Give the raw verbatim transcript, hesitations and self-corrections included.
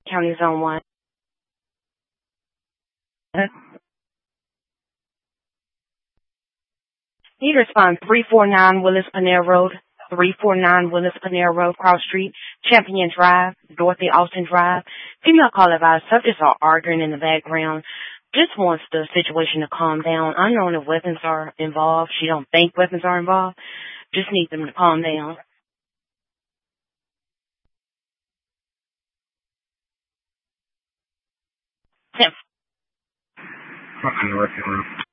County Zone one. Need to respond three four nine Willis Panera Road, three four nine Willis Panera Road, Cross Street, Champion Drive, Dorothy Austin Drive. Female call advised subjects are arguing in the background. Just wants the situation to calm down. Unknown if weapons are involved. She don't think weapons are involved. Just need them to calm down. Tim. Fucking working room.